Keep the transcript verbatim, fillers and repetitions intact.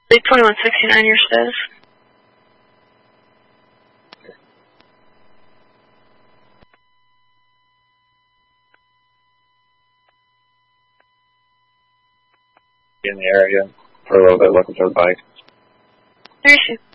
Lead twenty-one sixty-nine, your status. In the area for a little bit, looking for the bike. There she is.